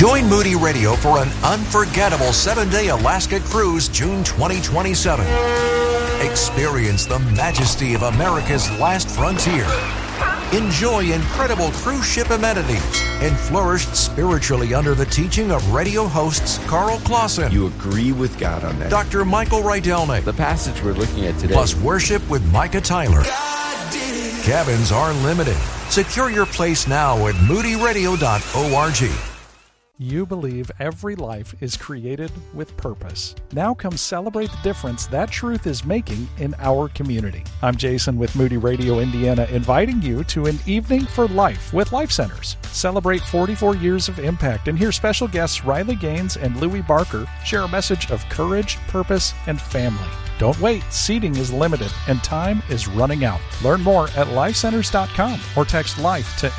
Join Moody Radio for an unforgettable 7-day Alaska cruise June 2027. Experience the majesty of America's last frontier. Enjoy incredible cruise ship amenities and flourish spiritually under the teaching of radio hosts Carl Clausen. You agree with God on that. Dr. Michael Rydelnik. The passage we're looking at today. Plus worship with Micah Tyler. Cabins are limited. Secure your place now at moodyradio.org. You believe every life is created with purpose. Now come celebrate the difference that truth is making in our community. I'm Jason with Moody Radio Indiana, inviting you to an evening for life with Life Centers. Celebrate 44 years of impact and hear special guests Riley Gaines and Louis Barker share a message of courage, purpose, and family. Don't wait. Seating is limited and time is running out. Learn more at lifecenters.com or text LIFE to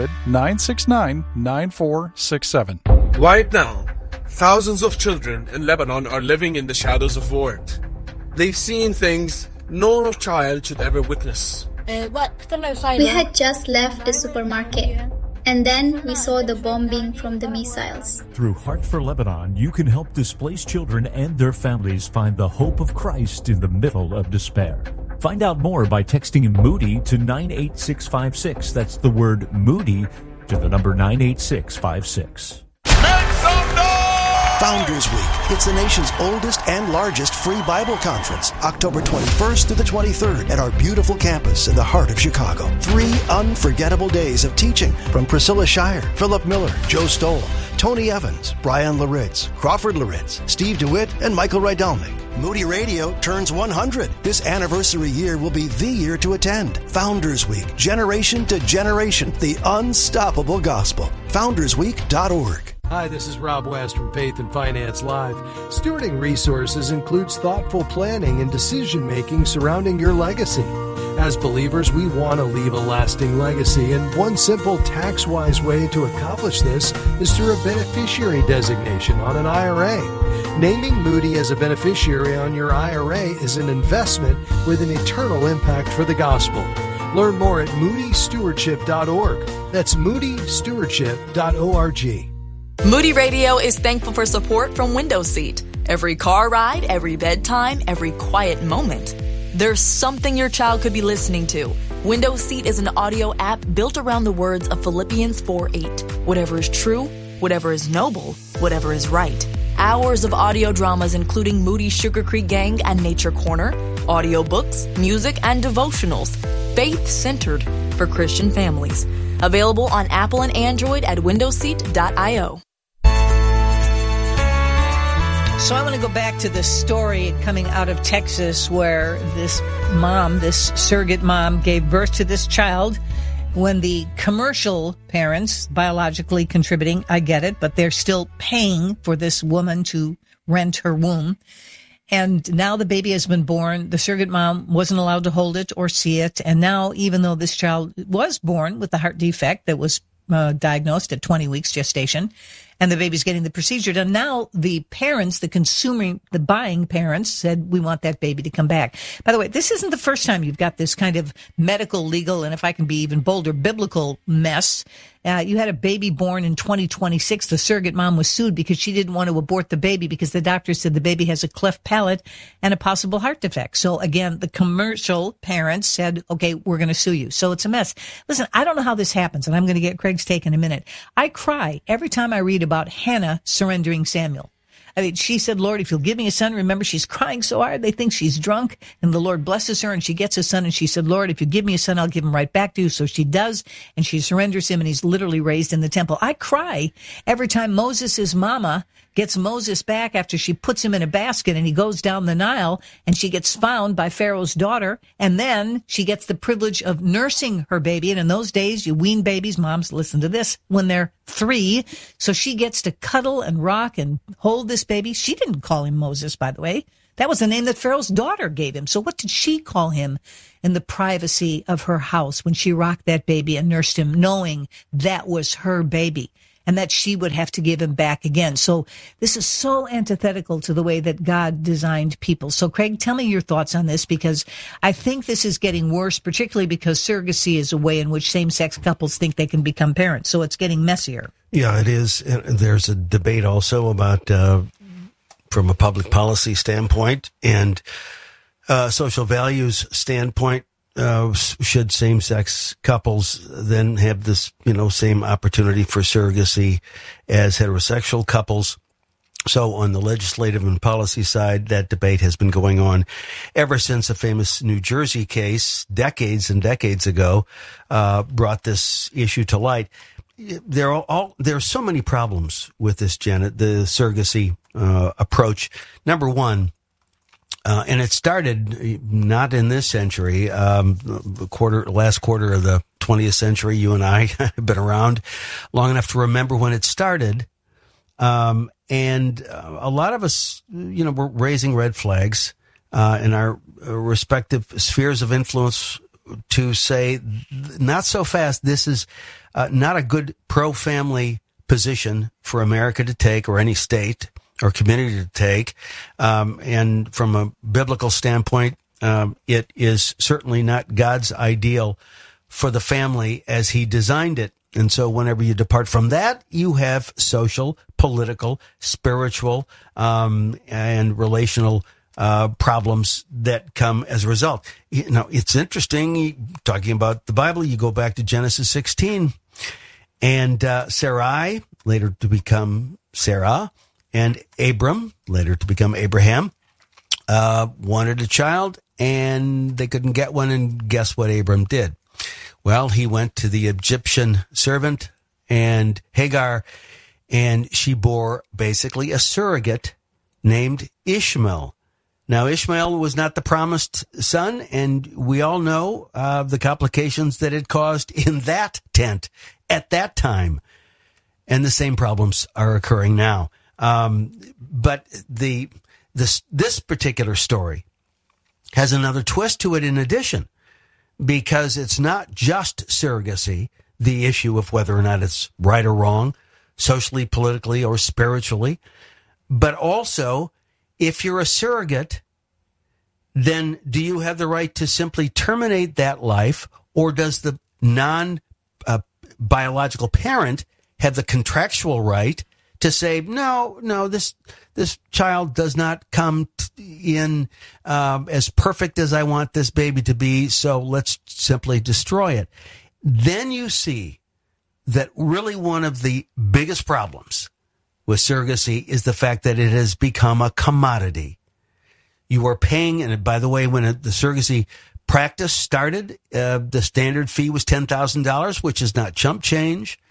800-969-9467. Right now, thousands of children in Lebanon are living in the shadows of war. They've seen things no child should ever witness. We had just left the supermarket, and then we saw the bombing from the missiles. Through Heart for Lebanon, you can help displaced children and their families find the hope of Christ in the middle of despair. Find out more by texting Moody to 98656. That's the word Moody to the number 98656. Founders Week. It's the nation's oldest and largest free Bible conference, October 21st through the 23rd at our beautiful campus in the heart of Chicago. 3 unforgettable days of teaching from Priscilla Shire, Philip Miller, Joe Stoll, Tony Evans, Brian Laritz, Crawford Laritz, Steve DeWitt, and Michael Rydelnik. Moody Radio turns 100. This anniversary year will be the year to attend. Founders Week, generation to generation, the unstoppable gospel. FoundersWeek.org. Hi, this is Rob West from Faith and Finance Live. Stewarding resources includes thoughtful planning and decision-making surrounding your legacy. As believers, we want to leave a lasting legacy, and one simple tax-wise way to accomplish this is through a beneficiary designation on an IRA. Naming Moody as a beneficiary on your IRA is an investment with an eternal impact for the gospel. Learn more at moodystewardship.org. That's moodystewardship.org. Moody Radio is thankful for support from Window Seat. Every car ride, every bedtime, every quiet moment. There's something your child could be listening to. Window Seat is an audio app built around the words of Philippians 4:8. Whatever is true, whatever is noble, whatever is right. Hours of audio dramas including Moody's Sugar Creek Gang and Nature Corner, audiobooks, music, and devotionals. Faith-centered for Christian families. Available on Apple and Android at windowseat.io. So I want to go back to the story coming out of Texas where this mom, this surrogate mom, gave birth to this child when the commercial parents, biologically contributing, I get it, but they're still paying for this woman to rent her womb. And now the baby has been born. The surrogate mom wasn't allowed to hold it or see it. And now, even though this child was born with a heart defect that was diagnosed at 20 weeks gestation, and the baby's getting the procedure done, now the parents, the buying parents said, we want that baby to come back. By the way, this isn't the first time you've got this kind of medical, legal, and if I can be even bolder, biblical mess. You had a baby born in 2026. The surrogate mom was sued because she didn't want to abort the baby because the doctor said the baby has a cleft palate and a possible heart defect. So again, the commercial parents said, okay, we're going to sue you. So it's a mess. Listen, I don't know how this happens, and I'm going to get Craig's take in a minute. I cry every time I read about Hannah surrendering Samuel. I mean, she said, Lord, if you'll give me a son, remember, she's crying so hard, they think she's drunk, and the Lord blesses her, and she gets a son, and she said, Lord, if you give me a son, I'll give him right back to you. So she does, and she surrenders him, and he's literally raised in the temple. I cry every time Moses' mama gets Moses back after she puts him in a basket, and he goes down the Nile, and she gets found by Pharaoh's daughter, and then she gets the privilege of nursing her baby. And in those days, you wean babies, moms, listen to this, when they're 3. So she gets to cuddle and rock and hold this baby. She didn't call him Moses, by the way. That was the name that Pharaoh's daughter gave him. So what did she call him in the privacy of her house when she rocked that baby and nursed him, knowing that was her baby and that she would have to give him back again? So this is so antithetical to the way that God designed people. So Craig, tell me your thoughts on this, because I think this is getting worse, particularly because surrogacy is a way in which same-sex couples think they can become parents. So it's getting messier. Yeah, it is. There's a debate also about, from a public policy standpoint and social values standpoint, should same-sex couples then have this, same opportunity for surrogacy as heterosexual couples? So on the legislative and policy side, that debate has been going on ever since a famous New Jersey case decades and decades ago brought this issue to light. There are so many problems with this, Janet, the surrogacy approach. Number one, and it started not in this century, last quarter of the 20th century. You and I have been around long enough to remember when it started. And a lot of us, we're raising red flags in our respective spheres of influence to say, not so fast. This is not a good pro-family position for America to take, or any state or community to take. And from a biblical standpoint, it is certainly not God's ideal for the family as he designed it. And so whenever you depart from that, you have social, political, spiritual, and relational problems that come as a result. It's interesting, talking about the Bible, you go back to Genesis 16, and Sarai, later to become Sarah, and Abram, later to become Abraham, wanted a child, and they couldn't get one, and guess what Abram did? Well, he went to the Egyptian servant and Hagar, and she bore basically a surrogate named Ishmael. Now, Ishmael was not the promised son, and we all know the complications that it caused in that tent at that time. And the same problems are occurring now. But this particular story has another twist to it in addition, because it's not just surrogacy, the issue of whether or not it's right or wrong, socially, politically, or spiritually, but also, if you're a surrogate, then do you have the right to simply terminate that life, or does the non-biological parent have the contractual right to say, no, this child does not come in as perfect as I want this baby to be, so let's simply destroy it. Then you see that really one of the biggest problems with surrogacy is the fact that it has become a commodity. You are paying, and by the way, when the surrogacy practice started, the standard fee was $10,000, which is not chump change,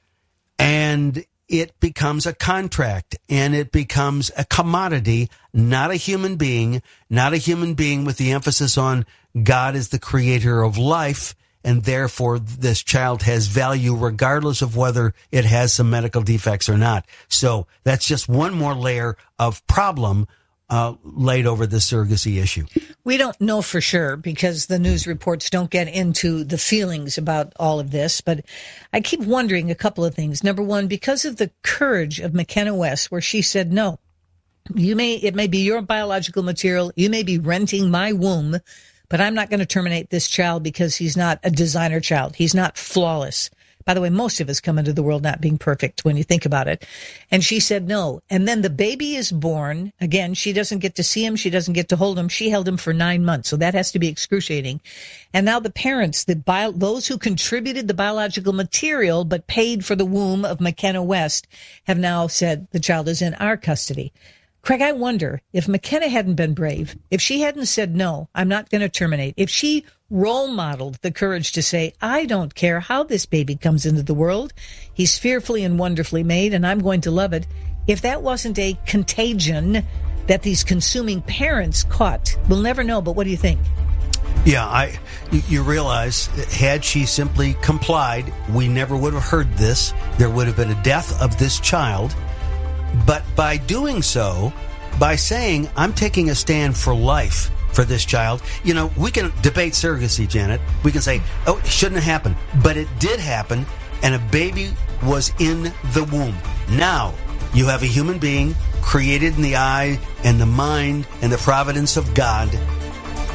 and it becomes a contract, and it becomes a commodity, not a human being with the emphasis on God is the creator of life, and therefore this child has value regardless of whether it has some medical defects or not. So that's just one more layer of problem laid over the surrogacy issue. We don't know for sure because the news reports don't get into the feelings about all of this, but I keep wondering a couple of things. Number one, because of the courage of McKenna West, where she said, no, it may be your biological material, you may be renting my womb, but I'm not going to terminate this child because he's not a designer child. He's not flawless. By the way, most of us come into the world not being perfect when you think about it. And she said no. And then the baby is born. Again, she doesn't get to see him. She doesn't get to hold him. She held him for 9 months. So that has to be excruciating. And now the parents, those who contributed the biological material but paid for the womb of McKenna West, have now said the child is in our custody. Craig, I wonder if McKenna hadn't been brave, if she hadn't said, no, I'm not going to terminate, if she role modeled the courage to say, I don't care how this baby comes into the world. He's fearfully and wonderfully made, and I'm going to love it. If that wasn't a contagion that these consuming parents caught, we'll never know. But what do you think? Yeah, you realize, had she simply complied, we never would have heard this. There would have been a death of this child. But by doing so, by saying, I'm taking a stand for life for this child, we can debate surrogacy, Janet. We can say, oh, it shouldn't have happened. But it did happen, and a baby was in the womb. Now, you have a human being created in the eye and the mind and the providence of God.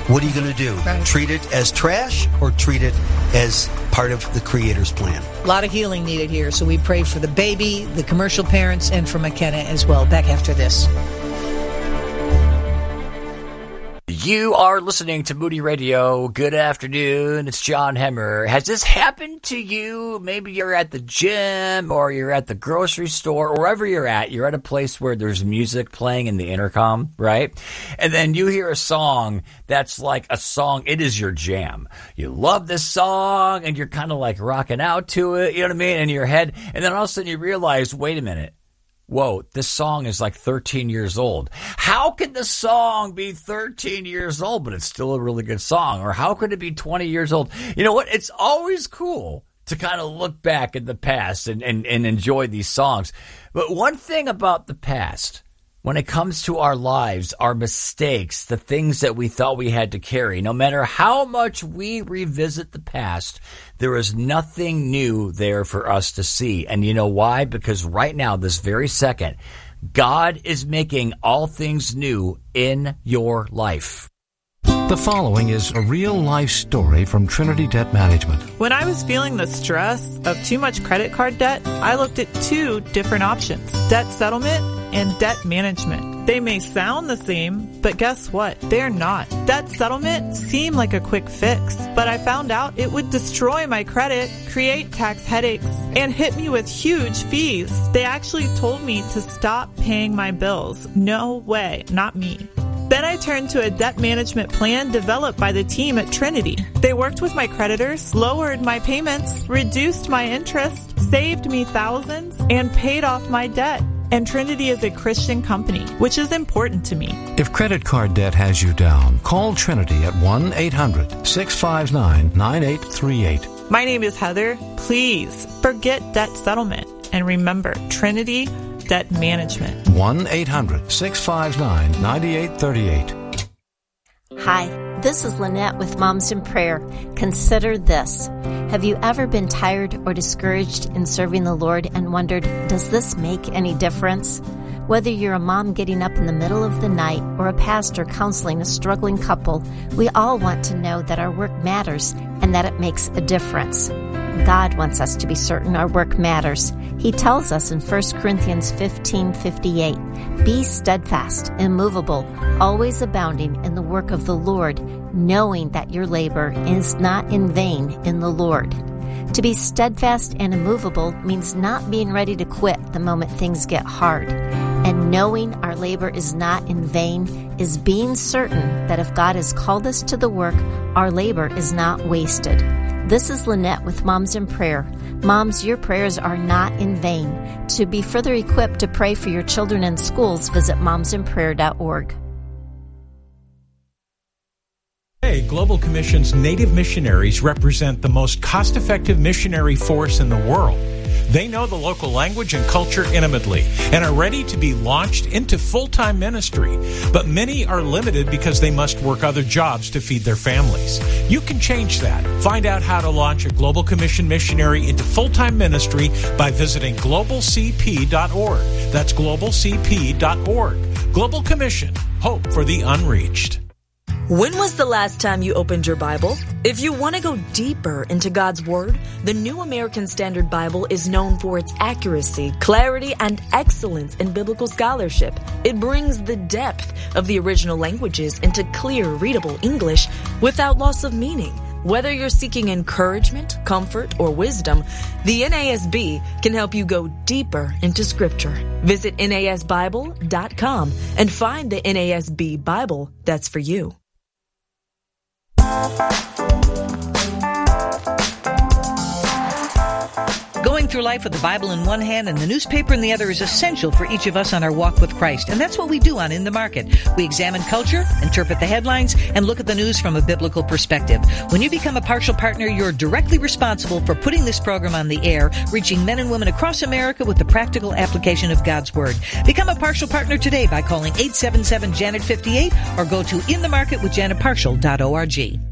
What are you going to do? Right. Treat it as trash or treat it as part of the Creator's plan? A lot of healing needed here, so we pray for the baby, the commercial parents, and for McKenna as well. Back after this. You are listening to Moody Radio. Good afternoon. It's John Hemmer. Has this happened to you? Maybe you're at the gym or you're at the grocery store or wherever you're at. You're at a place where there's music playing in the intercom, right? And then you hear a song that's like a song. It is your jam. You love this song and you're kind of like rocking out to it, you know what I mean, in your head. And then all of a sudden you realize, wait a minute. Whoa, this song is like 13 years old. How can the song be 13 years old, but it's still a really good song? Or how could it be 20 years old? You know what? It's always cool to kind of look back in the past and enjoy these songs. But one thing about the past, when it comes to our lives, our mistakes, the things that we thought we had to carry, no matter how much we revisit the past, there is nothing new there for us to see. And you know why? Because right now, this very second, God is making all things new in your life. The following is a real-life story from Trinity Debt Management. When I was feeling the stress of too much credit card debt, I looked at two different options: debt settlement and debt management. They may sound the same, but guess what? They're not. Debt settlement seemed like a quick fix, but I found out it would destroy my credit, create tax headaches, and hit me with huge fees. They actually told me to stop paying my bills. No way, not me. Then I turned to a debt management plan developed by the team at Trinity. They worked with my creditors, lowered my payments, reduced my interest, saved me thousands, and paid off my debt. And Trinity is a Christian company, which is important to me. If credit card debt has you down, call Trinity at 1-800-659-9838. My name is Heather. Please forget debt settlement and remember Trinity Debt Management. 1-800-659-9838. Hi, this is Lynette with Moms in Prayer. Consider this. Have you ever been tired or discouraged in serving the Lord and wondered, does this make any difference? Whether you're a mom getting up in the middle of the night or a pastor counseling a struggling couple, we all want to know that our work matters and that it makes a difference. God wants us to be certain our work matters. He tells us in 1 Corinthians 15:58, "Be steadfast, immovable, always abounding in the work of the Lord, knowing that your labor is not in vain in the Lord." To be steadfast and immovable means not being ready to quit the moment things get hard. And knowing our labor is not in vain is being certain that if God has called us to the work, our labor is not wasted. This is Lynette with Moms in Prayer. Moms, your prayers are not in vain. To be further equipped to pray for your children in schools, visit momsinprayer.org. Today, Global Commission's Native missionaries represent the most cost-effective missionary force in the world. They know the local language and culture intimately and are ready to be launched into full-time ministry. But many are limited because they must work other jobs to feed their families. You can change that. Find out how to launch a Global Commission missionary into full-time ministry by visiting globalcp.org. That's globalcp.org. Global Commission. Hope for the unreached. When was the last time you opened your Bible? If you want to go deeper into God's Word, the New American Standard Bible is known for its accuracy, clarity, and excellence in biblical scholarship. It brings the depth of the original languages into clear, readable English without loss of meaning. Whether you're seeking encouragement, comfort, or wisdom, the NASB can help you go deeper into Scripture. Visit NASBible.com and find the NASB Bible that's for you. Going through life with the Bible in one hand and the newspaper in the other is essential for each of us on our walk with Christ. And that's what we do on In the Market. We examine culture, interpret the headlines, and look at the news from a biblical perspective. When you become a partial partner, you're directly responsible for putting this program on the air, reaching men and women across America with the practical application of God's Word. Become a partial partner today by calling 877-JANET-58 or go to inthemarketwithjanetpartial.org.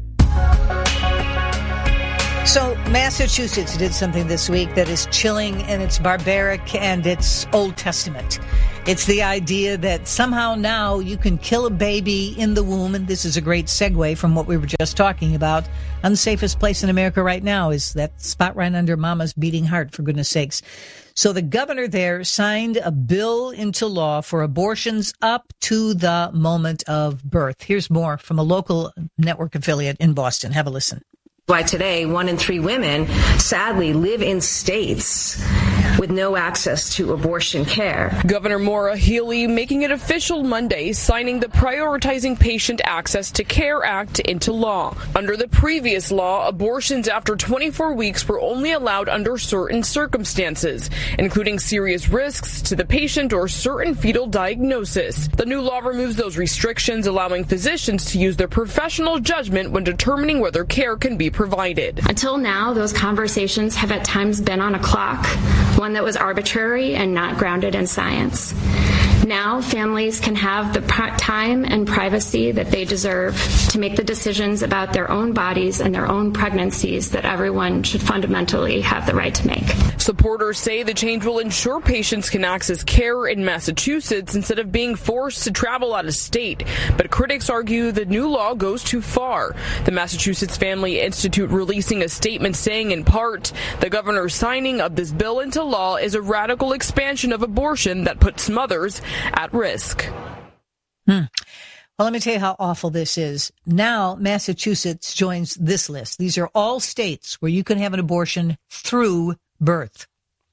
So Massachusetts did something this week that is chilling and it's barbaric and it's Old Testament. It's the idea that somehow now you can kill a baby in the womb, and this is a great segue from what we were just talking about. Unsafest place in America right now is that spot right under mama's beating heart, for goodness sakes. So the governor there signed a bill into law for abortions up to the moment of birth. Here's more from a local network affiliate in Boston. Have a listen. Why today 1 in 3 women sadly live in states with no access to abortion care. Governor Maura Healey making it official Monday, signing the Prioritizing Patient Access to Care Act into law. Under the previous law, abortions after 24 weeks were only allowed under certain circumstances, including serious risks to the patient or certain fetal diagnosis. The new law removes those restrictions, allowing physicians to use their professional judgment when determining whether care can be provided. Until now, those conversations have at times been on a clock, one that was arbitrary and not grounded in science. Now, families can have the time and privacy that they deserve to make the decisions about their own bodies and their own pregnancies that everyone should fundamentally have the right to make. Supporters say the change will ensure patients can access care in Massachusetts instead of being forced to travel out of state. But critics argue the new law goes too far. The Massachusetts Family Institute releasing a statement saying, in part, the governor's signing of this bill into law is a radical expansion of abortion that puts mothers at risk. Well, let me tell you how awful this is. Now, Massachusetts joins this list. These are all states where you can have an abortion through birth.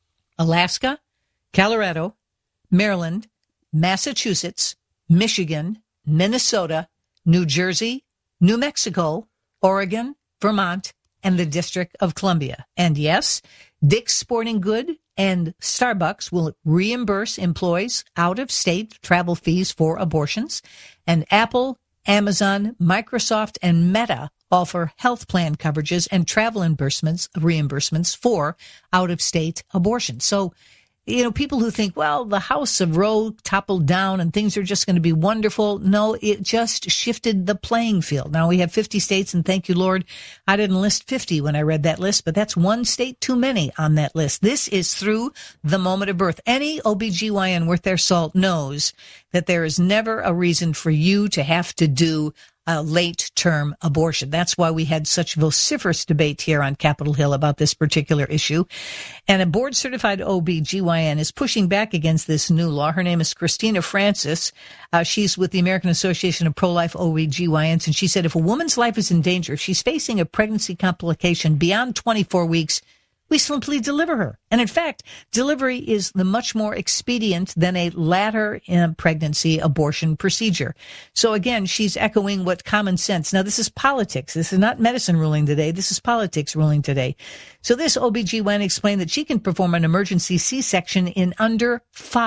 Alaska, Colorado, Maryland, Massachusetts, Michigan, Minnesota, New Jersey, New Mexico, Oregon, Vermont, and the District of Columbia. And yes, Dick's Sporting Goods and Starbucks will reimburse employees out-of-state travel fees for abortions. And Apple, Amazon, Microsoft, and Meta offer health plan coverages and travel reimbursements for out-of-state abortions. So, you know, people who think, well, the House of Roe toppled down and things are just going to be wonderful. No, it just shifted the playing field. Now we have 50 states, and thank you, Lord, I didn't list 50 when I read that list, but that's one state too many on that list. This is through the moment of birth. Any OBGYN worth their salt knows that there is never a reason for you to have to do a late-term abortion. That's why we had such vociferous debate here on Capitol Hill about this particular issue. And a board-certified OBGYN is pushing back against this new law. Her name is Christina Francis. She's with the American Association of Pro-Life OBGYNs, and she said if a woman's life is in danger, if she's facing a pregnancy complication beyond 24 weeks, we simply deliver her. And in fact, delivery is the much more expedient than a latter pregnancy abortion procedure. So again, she's echoing what common sense. Now, this is politics. This is not medicine ruling today. This is politics ruling today. So this OBGYN explained that she can perform an emergency C-section in under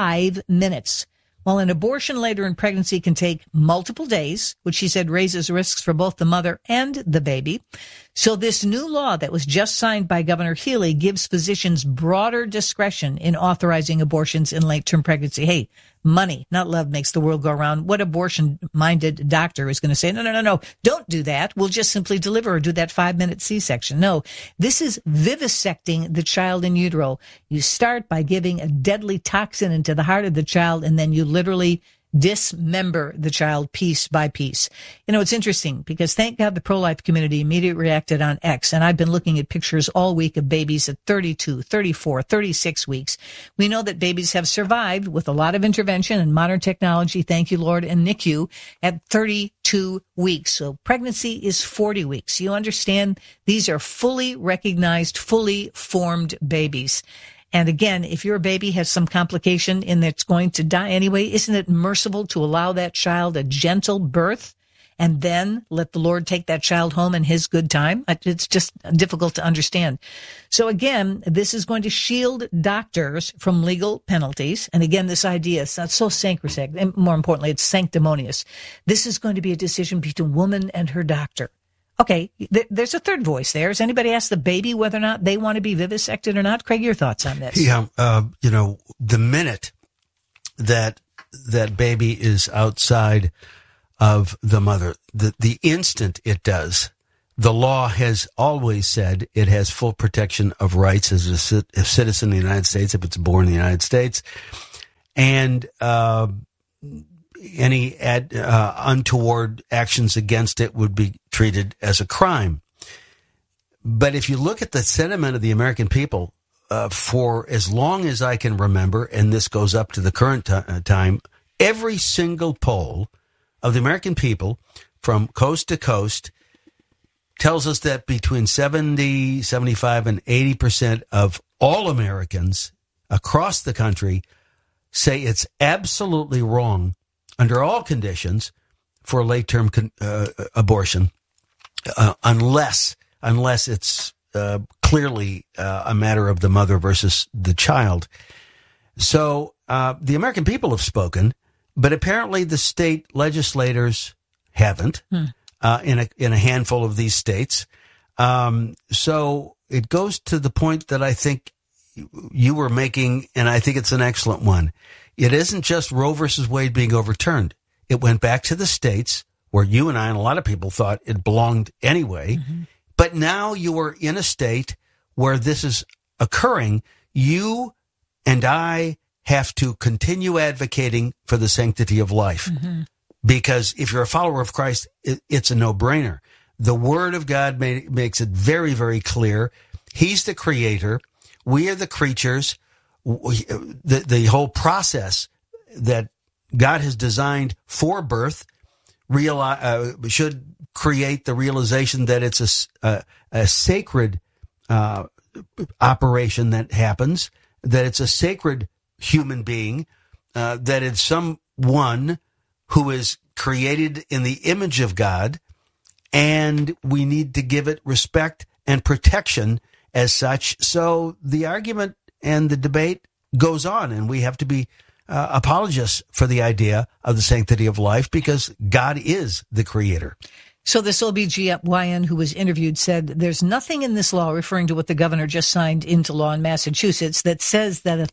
5 minutes. While an abortion later in pregnancy can take multiple days, which she said raises risks for both the mother and the baby. So this new law that was just signed by Governor Healey gives physicians broader discretion in authorizing abortions in late-term pregnancy. Hey, money, not love, makes the world go around. What abortion-minded doctor is going to say, no, don't do that. We'll just simply deliver or do that 5-minute C-section. No, this is vivisecting the child in utero. You start by giving a deadly toxin into the heart of the child, and then you literally dismember the child piece by piece. You know, it's interesting because thank God the pro-life community immediately reacted on X, and I've been looking at pictures all week of babies at 32, 34, 36 weeks. We know that babies have survived with a lot of intervention and modern technology, thank you, Lord, and NICU at 32 weeks. So pregnancy is 40 weeks. You understand? These are fully recognized, fully formed babies. And again, if your baby has some complication and it's going to die anyway, isn't it merciful to allow that child a gentle birth and then let the Lord take that child home in his good time? It's just difficult to understand. So again, this is going to shield doctors from legal penalties. And again, this idea is not so sacrosanct, and more importantly, it's sanctimonious. This is going to be a decision between woman and her doctor. Okay, there's a third voice there. Has anybody asked the baby whether or not they want to be vivisected or not? Craig, your thoughts on this? Yeah, the minute that baby is outside of the mother, the instant it does, the law has always said it has full protection of rights as a citizen of the United States if it's born in the United States. and any untoward actions against it would be treated as a crime. But if you look at the sentiment of the American people, for as long as I can remember, and this goes up to the current time, every single poll of the American people from coast to coast tells us that between 70, 75, and 80% of all Americans across the country say it's absolutely wrong under all conditions for late-term abortion, unless it's clearly a matter of the mother versus the child. So the American people have spoken, but apparently the state legislators haven't in a handful of these states. So it goes to the point that I think you were making, and I think it's an excellent one. It isn't just Roe versus Wade being overturned. It went back to the states where you and I and a lot of people thought it belonged anyway. Mm-hmm. But now you are in a state where this is occurring. You and I have to continue advocating for the sanctity of life. Mm-hmm. Because if you're a follower of Christ, it's a no-brainer. The Word of God makes it very, very clear. He's the creator. We are the creatures. The whole process that God has designed for birth should create the realization that it's a sacred operation that happens, that it's a sacred human being, that it's someone who is created in the image of God, and we need to give it respect and protection as such. So the argument and the debate goes on, and we have to be apologists for the idea of the sanctity of life because God is the creator. So this OBGYN who was interviewed said there's nothing in this law, referring to what the governor just signed into law in Massachusetts, that says that a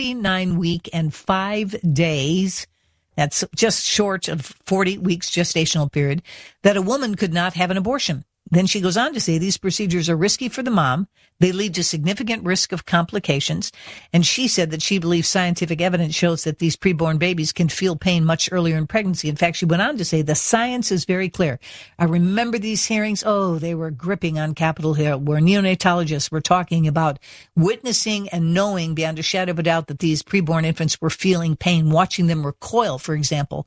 39-week and 5 days, that's just short of 40 weeks gestational period, that a woman could not have an abortion. Then she goes on to say these procedures are risky for the mom. They lead to significant risk of complications. And she said that she believes scientific evidence shows that these preborn babies can feel pain much earlier in pregnancy. In fact, she went on to say the science is very clear. I remember these hearings. Oh, they were gripping on Capitol Hill, where neonatologists were talking about witnessing and knowing beyond a shadow of a doubt that these preborn infants were feeling pain, watching them recoil, for example,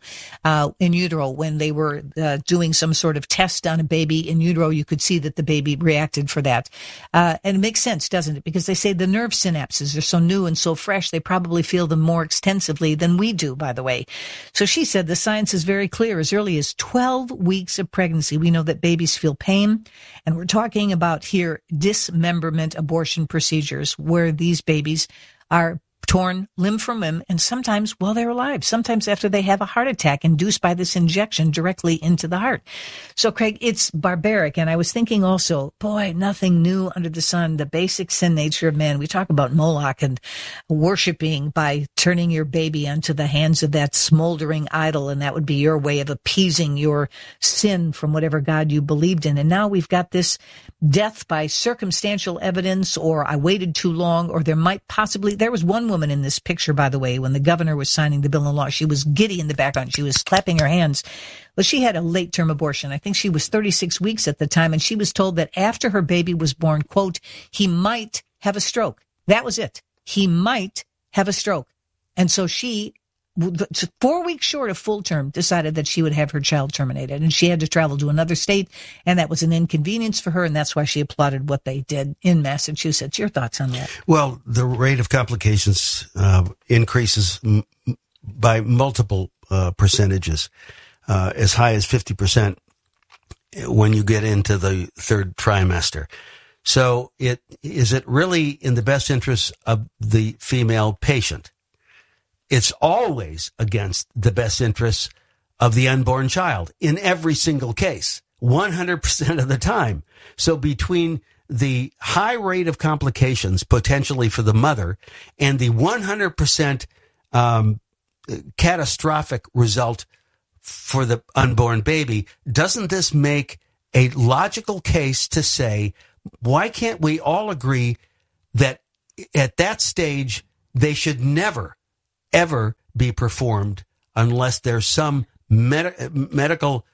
in utero when they were doing some sort of test on a baby in utero. You could see that the baby reacted for that. And it makes sense, doesn't it? Because they say the nerve synapses are so new and so fresh, they probably feel them more extensively than we do, by the way. So she said the science is very clear. As early as 12 weeks of pregnancy, we know that babies feel pain. And we're talking about here dismemberment abortion procedures where these babies are torn limb from limb, and sometimes while they're alive, sometimes after they have a heart attack induced by this injection directly into the heart. So, Craig, it's barbaric. And I was thinking also, boy, nothing new under the sun, the basic sin nature of man. We talk about Moloch and worshiping by turning your baby onto the hands of that smoldering idol, and that would be your way of appeasing your sin from whatever God you believed in. And now we've got this death by circumstantial evidence, or I waited too long, or there was one woman in this picture, by the way, when the governor was signing the bill in law. She was giddy in the background. She was clapping her hands. Well, she had a late-term abortion. I think she was 36 weeks at the time, and she was told that after her baby was born, quote, he might have a stroke. That was it. He might have a stroke. And so she, 4 weeks short of full term, decided that she would have her child terminated, and she had to travel to another state, and that was an inconvenience for her, and that's why she applauded what they did in Massachusetts. Your thoughts on that? Well, the rate of complications increases by multiple percentages, as high as 50% when you get into the third trimester. So is it really in the best interest of the female patient? It's always against the best interests of the unborn child in every single case, 100% of the time. So between the high rate of complications potentially for the mother and the 100% catastrophic result for the unborn baby, doesn't this make a logical case to say, why can't we all agree that at that stage they should never, ever be performed unless there's some medical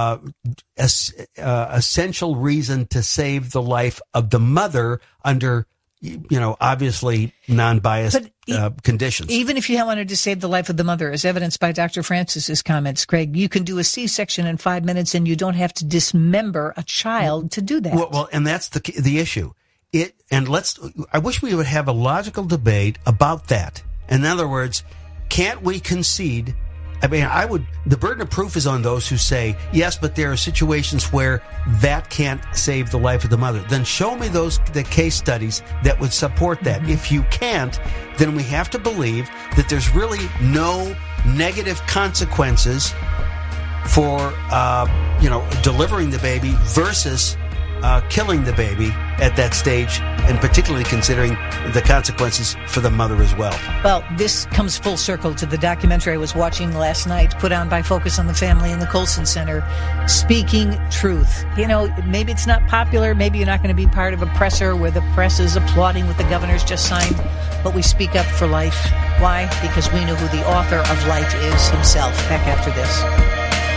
essential reason to save the life of the mother under, obviously non-biased conditions. Even if you wanted to save the life of the mother, as evidenced by Dr. Francis's comments, Craig, you can do a C-section in 5 minutes and you don't have to dismember a child to do that. Well, and that's the issue. I wish we would have a logical debate about that. In other words, can't we concede? The burden of proof is on those who say, yes, but there are situations where that can't save the life of the mother. Then show me the case studies that would support that. Mm-hmm. If you can't, then we have to believe that there's really no negative consequences for, delivering the baby versus killing the baby at that stage, and particularly considering the consequences for the mother as well. Well, this comes full circle to the documentary I was watching last night, put on by Focus on the Family and the Colson Center, Speaking Truth. Maybe it's not popular, maybe you're not going to be part of a presser where the press is applauding what the governor's just signed, but we speak up for life. Why? Because we know who the author of life is himself. Back after this.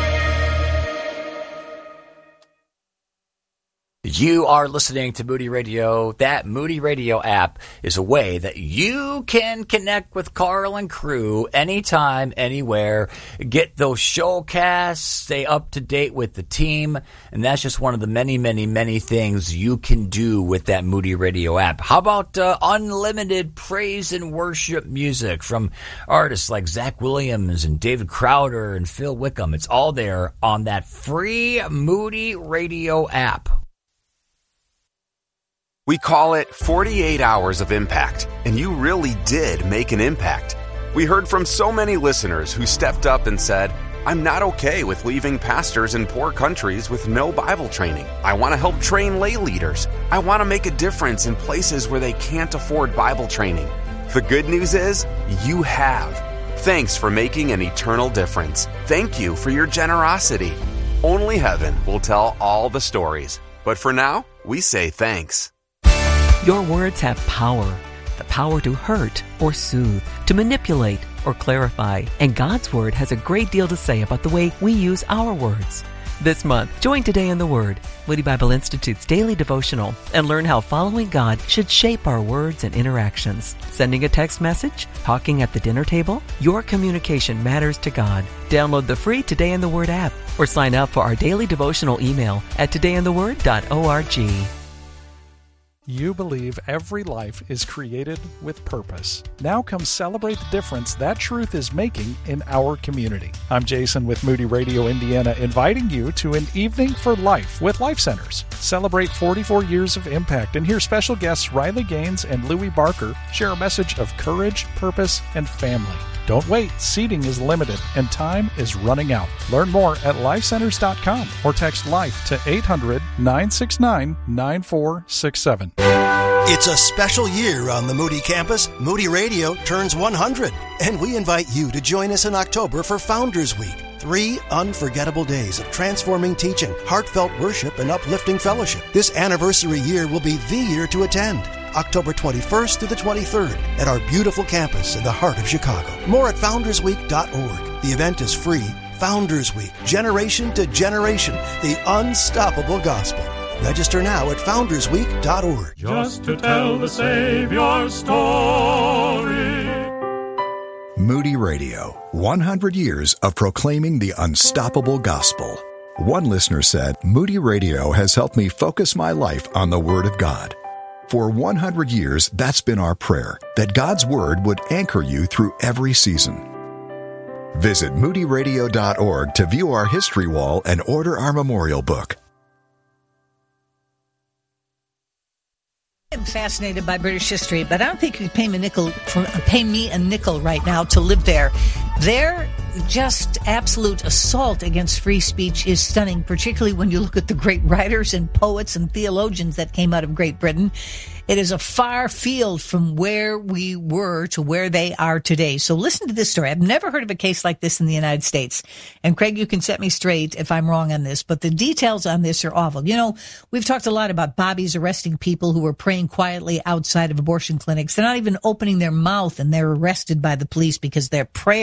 You are listening to Moody Radio. That Moody Radio app is a way that you can connect with Carl and crew anytime, anywhere. Get those showcasts, stay up to date with the team, and that's just one of the many, many, many things you can do with that Moody Radio app. How about unlimited praise and worship music from artists like Zach Williams and David Crowder and Phil Wickham? It's all there on that free Moody Radio app. We call it 48 Hours of Impact, and you really did make an impact. We heard from so many listeners who stepped up and said, I'm not okay with leaving pastors in poor countries with no Bible training. I want to help train lay leaders. I want to make a difference in places where they can't afford Bible training. The good news is, you have. Thanks for making an eternal difference. Thank you for your generosity. Only heaven will tell all the stories. But for now, we say thanks. Your words have power. The power to hurt or soothe, to manipulate or clarify. And God's Word has a great deal to say about the way we use our words. This month, join Today in the Word, Moody Bible Institute's daily devotional, and learn how following God should shape our words and interactions. Sending a text message? Talking at the dinner table? Your communication matters to God. Download the free Today in the Word app or sign up for our daily devotional email at todayintheword.org. You believe every life is created with purpose. Now come celebrate the difference that truth is making in our community. I'm Jason with Moody Radio Indiana, inviting you to an Evening for Life with Life Centers. Celebrate 44 years of impact and hear special guests Riley Gaines and Louis Barker share a message of courage, purpose, and family. Don't wait. Seating is limited and time is running out. Learn more at lifecenters.com or text LIFE to 800-969-9467. It's a special year on the Moody campus. Moody Radio turns 100, and we invite you to join us in October for Founders Week. 3 unforgettable days of transforming teaching, heartfelt worship, and uplifting fellowship. This anniversary year will be the year to attend. October 21st through the 23rd at our beautiful campus in the heart of Chicago. More at foundersweek.org. The event is free. Founders Week, generation to generation, the unstoppable gospel. Register now at foundersweek.org. Just to tell the Savior's story. Moody Radio, 100 years of proclaiming the unstoppable gospel. One listener said, Moody Radio has helped me focus my life on the Word of God. For 100 years, that's been our prayer, that God's Word would anchor you through every season. Visit moodyradio.org to view our history wall and order our memorial book. I'm fascinated by British history, but I don't think you could pay me a nickel right now to live there. Their just absolute assault against free speech is stunning, particularly when you look at the great writers and poets and theologians that came out of Great Britain. It is a far field from where we were to where they are today. So listen to this story. I've never heard of a case like this in the United States. And Craig, you can set me straight if I'm wrong on this, but the details on this are awful. You know, we've talked a lot about Bobby's arresting people who were praying quietly outside of abortion clinics. They're not even opening their mouth and they're arrested by the police because their prayer